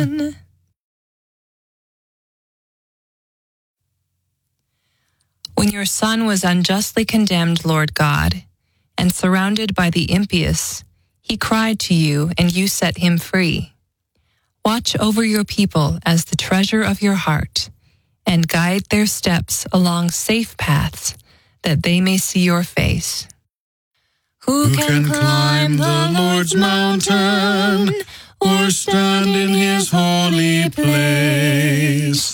When your son was unjustly condemned, Lord God, and surrounded by the impious, he cried to you, and you set him free. Watch over your people as the treasure of your heart, and guide their steps along safe paths, that they may see your face. Who can climb the Lord's mountain, or stand in his holy place?